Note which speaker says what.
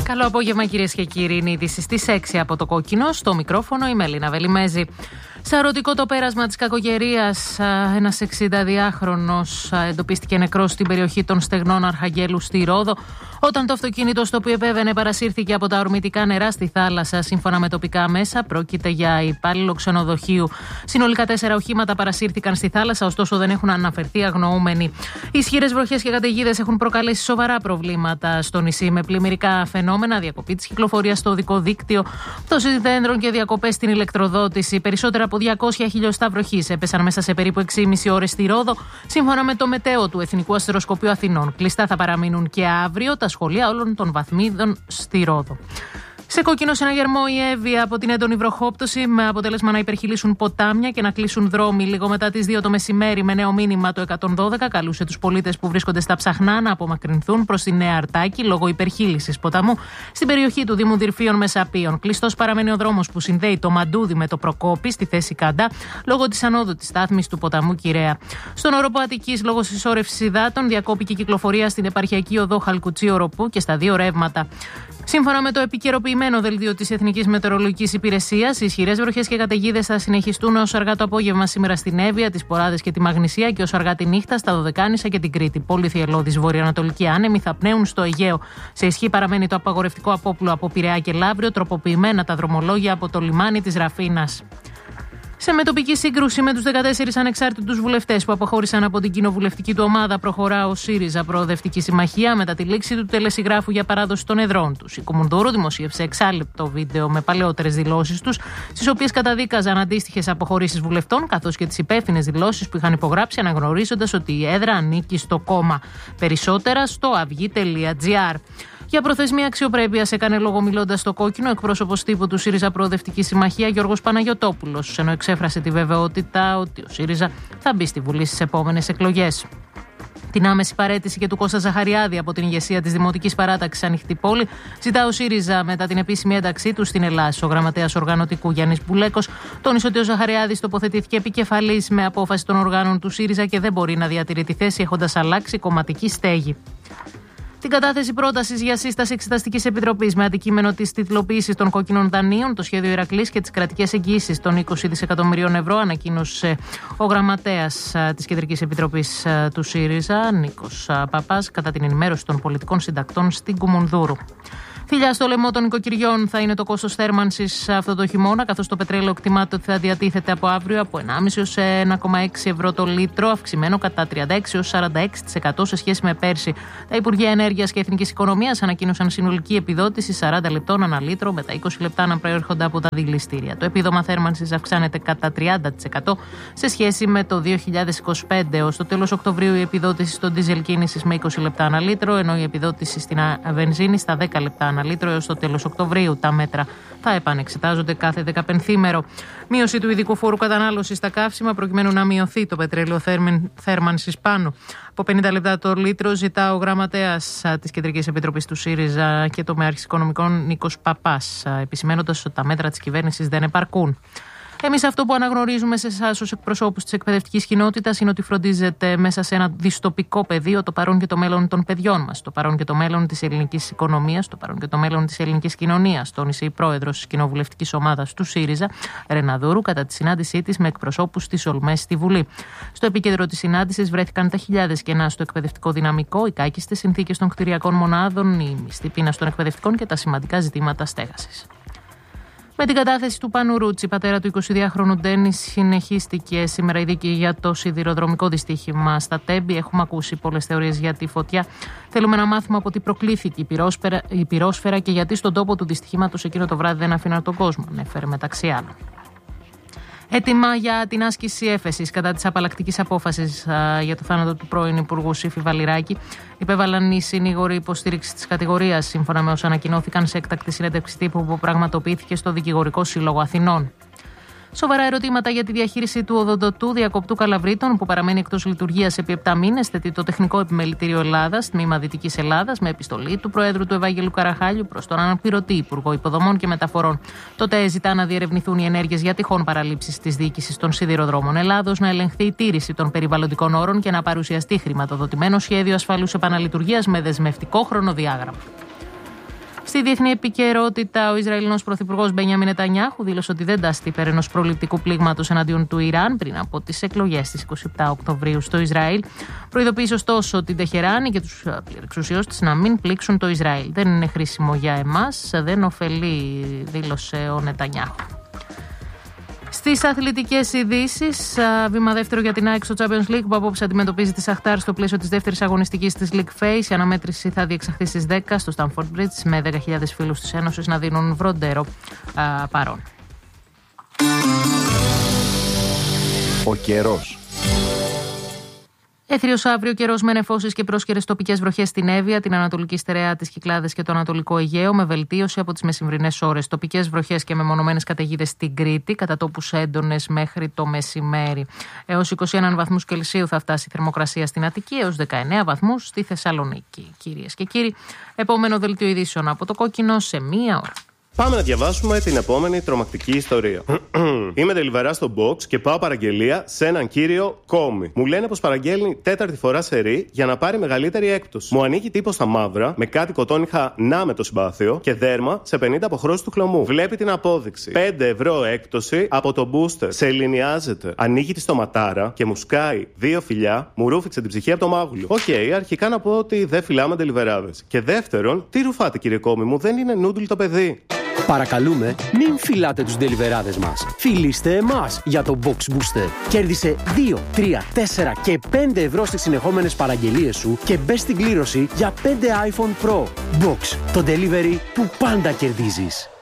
Speaker 1: Καλό απόγευμα, κυρίες και κύριοι. Είναι ειδήσεις στις 6 από το Κόκκινο. Στο μικρόφωνο η Μελίνα Βελιμέζη. Σαρωτικό το πέρασμα της κακοκαιρίας. Ένας 62χρονος εντοπίστηκε νεκρός στην περιοχή των Στεγνών Αρχαγγέλου στη Ρόδο, όταν το αυτοκίνητο στο οποίο επέβαινε παρασύρθηκε από τα ορμητικά νερά στη θάλασσα. Σύμφωνα με τοπικά μέσα, πρόκειται για υπάλληλο ξενοδοχείου. Συνολικά 4 οχήματα παρασύρθηκαν στη θάλασσα, ωστόσο δεν έχουν αναφερθεί αγνοούμενοι. Ισχυρές βροχές και καταιγίδες έχουν προκαλέσει σοβαρά προβλήματα στο νησί, με πλημμυρικά φαινόμενα, διακοπή της κυκλοφορίας στο οδικό δίκτυο, πτώση δέντρων και διακοπές στην ηλεκτροδότηση. Περισσότερα από 200 χιλιοστά βροχής έπεσαν μέσα σε περίπου 6,5 ώρες στη Ρόδο, σύμφωνα με το μετέο του Εθνικού Αστεροσκοπείου Αθηνών. Κλειστά θα παραμείνουν και αύριο τα σχολεία όλων των βαθμίδων στη Ρόδο. Σε κόκκινο συναγερμό η Εύβοια από την έντονη βροχόπτωση, με αποτέλεσμα να υπερχειλήσουν ποτάμια και να κλείσουν δρόμοι. Λίγο μετά τις 2 το μεσημέρι, με νέο μήνυμα, το 112 καλούσε τους πολίτες που βρίσκονται στα Ψαχνά να απομακρυνθούν προς τη Νέα Αρτάκη λόγω υπερχείλησης ποταμού στην περιοχή του Δήμου Δυρφίων Μεσαπίων. Κλειστός παραμένει ο δρόμος που συνδέει το Μαντούδι με το Προκόπη στη θέση Καντά λόγω της ανόδου της στάθμης του ποταμού Κυραία. Στον όροπο Αττικής, λόγω συσσόρευσης υδάτων, διακόπηκε η κυκλοφορία στην επαρχιακή οδό Χαλκουτσί-Οροπού και στα 2 ρεύματα. Σύμφωνα με το επικαιροποιημένο δελτίο της Εθνικής Μετεωρολογικής Υπηρεσίας, οι ισχυρές βροχές και καταιγίδες θα συνεχιστούν ως αργά το απόγευμα σήμερα στην Εύβοια, τις Ποράδες και τη Μαγνησία και ως αργά τη νύχτα στα Δωδεκάνησα και την Κρήτη. Πολύ θυελλώδης βορειοανατολική άνεμοι θα πνέουν στο Αιγαίο. Σε ισχύ παραμένει το απαγορευτικό απόπλου από Πειραιά και Λαύριο, τροποποιημένα τα δρομολόγια από το λιμάνι της Ραφίνας. Σε μετοπική σύγκρουση με τους 14 ανεξάρτητους βουλευτές που αποχώρησαν από την κοινοβουλευτική του ομάδα, προχωρά ο ΣΥΡΙΖΑ Προοδευτική Συμμαχία μετά τη λήξη του τελεσυγράφου για παράδοση των εδρών τους. Η Κουμουνδούρου δημοσίευσε εξάλεπτο βίντεο με παλαιότερες δηλώσεις τους, στις οποίες καταδίκαζαν αντίστοιχες αποχωρήσεις βουλευτών, καθώς και τις υπεύθυνες δηλώσεις που είχαν υπογράψει, αναγνωρίζοντας ότι η έδρα ανήκει στο κόμμα. Περισσότερα στο avygi.gr. Για προθεσμία αξιοπρέπειας έκανε λόγο μιλώντας στο Κόκκινο εκπρόσωπος τύπου του ΣΥΡΙΖΑ Προοδευτική Συμμαχία Γιώργος Παναγιωτόπουλος, ενώ εξέφρασε τη βεβαιότητα ότι ο ΣΥΡΙΖΑ θα μπει στη Βουλή στις επόμενες εκλογές. Την άμεση παραίτηση και του Κώστα Ζαχαριάδη από την ηγεσία της Δημοτικής Παράταξης Ανοιχτή Πόλη ζητά ο ΣΥΡΙΖΑ μετά την επίσημη ένταξή του στην Ελλάδα. Ο γραμματέας οργανωτικού Γιάννης Μπουλέκος τόνισε ότι ο Ζαχαριάδης τοποθετήθηκε επικεφαλής με απόφαση των οργάνων του ΣΥΡΙΖΑ και δεν μπορεί να διατηρεί τη θέση έχοντας αλλάξει κομματική στέγη. Την κατάθεση πρότασης για σύσταση Εξεταστικής Επιτροπής με αντικείμενο της τιτλοποίησης των κόκκινων δανείων, το σχέδιο Ηρακλής και τις κρατικές εγγυήσεις των 20 δισεκατομμυρίων ευρώ ανακοίνωσε ο γραμματέας της Κεντρικής Επιτροπής του ΣΥΡΙΖΑ, Νίκος Παπάς, κατά την ενημέρωση των πολιτικών συντακτών στην Κουμουνδούρου. Θηλιά στο λαιμό των οικοκυριών θα είναι το κόστος θέρμανσης αυτό το χειμώνα, καθώς το πετρέλαιο εκτιμάται ότι θα διατίθεται από αύριο από 1,5 έως 1,6 ευρώ το λίτρο, αυξημένο κατά 36 έως 46% σε σχέση με πέρσι. Τα Υπουργεία Ενέργειας και Εθνικής Οικονομίας ανακοίνωσαν συνολική επιδότηση 40 λεπτών ανά λίτρο, με τα 20 λεπτά να προέρχονται από τα δηληστήρια. Το επίδομα θέρμανσης αυξάνεται κατά 30% σε σχέση με το 2025. Ως το τέλος Οκτωβρίου η επιδότηση στο ντίζελ κίνησης με 20 λεπτά ανά λίτρο, ενώ η επιδότηση στην βενζίνη στα 10 λεπτά ανά λίτρο έως το τέλος Οκτωβρίου. Τα μέτρα θα επανεξετάζονται κάθε 15ήμερο. Μείωση του ειδικού φόρου κατανάλωσης στα καύσιμα προκειμένου να μειωθεί το πετρέλαιο θέρμανσης πάνω από 50 λεπτά το λίτρο, ζητά ο γραμματέας της Κεντρικής Επιτροπής του ΣΥΡΙΖΑ και τομέαρχης οικονομικών Νίκος Παπάς, επισημαίνοντας ότι τα μέτρα της κυβέρνησης δεν επαρκούν. Εμείς αυτό που αναγνωρίζουμε σε εσάς ως εκπροσώπους της εκπαιδευτικής κοινότητας είναι ότι φροντίζετε μέσα σε ένα δυστοπικό πεδίο το παρόν και το μέλλον των παιδιών μας, το παρόν και το μέλλον της ελληνικής οικονομίας, το παρόν και το μέλλον της ελληνικής κοινωνίας, τόνισε η πρόεδρος της κοινοβουλευτικής ομάδας του ΣΥΡΙΖΑ, Ρεναδούρου, κατά τη συνάντησή της με εκπροσώπους της ΟΛΜΕ στη Βουλή. Στο επίκεντρο της συνάντησης βρέθηκαν τα χιλιάδες κενά στο εκπαιδευτικό δυναμικό, οι κάκιστες συνθήκες των κτηριακών μονάδων, η μισθή πείνας των εκπαιδευτικών και τα σημαντικά ζητήματα στέγασης. Με την κατάθεση του Πάνου Ρούτσι, πατέρα του 22χρονου Ντένις, συνεχίστηκε σήμερα η δίκη για το σιδηροδρομικό δυστύχημα στα Τέμπη. Έχουμε ακούσει πολλές θεωρίες για τη φωτιά. Θέλουμε να μάθουμε από τι προκλήθηκε η πυρόσφαιρα και γιατί στον τόπο του δυστυχήματος εκείνο το βράδυ δεν αφήναν τον κόσμο, ανέφερε μεταξύ άλλων. Έτοιμα για την άσκηση έφεσης κατά της απαλλακτικής απόφασης για το θάνατο του πρώην Υπουργού Σύφη Βαλιράκη υπέβαλαν οι συνήγοροι υποστήριξη της κατηγορίας, σύμφωνα με όσα ανακοινώθηκαν σε έκτακτη συνέντευξη τύπου που πραγματοποιήθηκε στο Δικηγορικό Σύλλογο Αθηνών. Σοβαρά ερωτήματα για τη διαχείριση του οδοντοτού διακοπτού Καλαβρίτων, που παραμένει εκτός λειτουργίας επί 7 μήνες, θέτει το Τεχνικό Επιμελητήριο Ελλάδας, τμήμα Δυτικής Ελλάδας, με επιστολή του Προέδρου του Ευάγγελου Καραχάλιου προς τον αναπληρωτή Υπουργό Υποδομών και Μεταφορών. Τότε ζητά να διερευνηθούν οι ενέργειες για τυχόν παραλήψεις της διοίκησης των Σιδηροδρόμων Ελλάδος, να ελεγχθεί η τήρηση των περιβαλλοντικών όρων και να παρουσιαστεί χρηματοδοτημένο σχέδιο ασφαλούς επαναλειτουργίας με δεσμευτικό χρονοδιάγραμμα. Στη διεθνή επικαιρότητα, ο Ισραηλινός πρωθυπουργός Μπενιάμιν Νετανιάχου δήλωσε ότι δεν τάσσεται υπέρ ενός προληπτικού πλήγματος εναντίον του Ιράν πριν από τις εκλογές στις 27 Οκτωβρίου στο Ισραήλ. Προειδοποίησε ωστόσο την Τεχεράνη και τους πληρεξουσιούς της να μην πλήξουν το Ισραήλ. Δεν είναι χρήσιμο για εμάς, δεν ωφελεί, δήλωσε ο Νετανιάχου. Στις αθλητικές ειδήσεις, βήμα δεύτερο για την ΑΕΚ στο Champions League που απόψε αντιμετωπίζει τη Σαχτάρ στο πλαίσιο της δεύτερης αγωνιστικής της League Phase. Η αναμέτρηση θα διεξαχθεί στις 10 στο Stamford Bridge με 10.000 φίλους της Ένωσης να δίνουν βροντέρο παρόν.
Speaker 2: Ο καιρός.
Speaker 1: Έθριος αύριο καιρός με νεφώσεις και πρόσκαιρες τοπικές βροχές στην Εύβοια, την Ανατολική Στερεά, τις Κυκλάδες και το Ανατολικό Αιγαίο, με βελτίωση από τις μεσημβρινές ώρες. Τοπικές βροχές και μεμονωμένες καταιγίδες στην Κρήτη, κατά τόπους έντονες μέχρι το μεσημέρι. Έως 21 βαθμούς Κελσίου θα φτάσει η θερμοκρασία στην Αττική, έως 19 βαθμούς στη Θεσσαλονίκη. Κυρίες και κύριοι, επόμενο δελτίο ειδήσεων από το Κόκκινο σε μία ώρα.
Speaker 3: Πάμε να διαβάσουμε την επόμενη τρομακτική ιστορία. Είμαι τελιβερά στο box και πάω παραγγελία σε έναν κύριο Κόμι. Μου λένε πως παραγγέλνει τέταρτη φορά σερί για να πάρει μεγαλύτερη έκπτωση. Μου ανήκει τύπο στα μαύρα, με κάτι κοτόνιχα να με το συμπάθειο και δέρμα σε 50 αποχρώσεις του χλωμού. Βλέπει την απόδειξη. 5 ευρώ έκπτωση από το booster. Σε ελληνιάζεται. Ανοίγει τη στοματάρα και μου σκάει 2 φιλιά, μου ρούφηξε την ψυχή από το μάγουλο. Οκ, αρχικά να πω ότι δεν φυλάμε τελιβεράδες. Και δεύτερον, τι ρουφάτε κύριε Κόμι μου, δεν είναι νούντλ το παιδί.
Speaker 4: Παρακαλούμε, μην φυλάτε τους ντελιβεράδες μας. Φιλήστε εμάς για το Box Booster. Κέρδισε 2, 3, 4 και 5 ευρώ στις συνεχόμενες παραγγελίες σου και μπες στην κλήρωση για 5 iPhone Pro. Box, το delivery που πάντα κερδίζεις.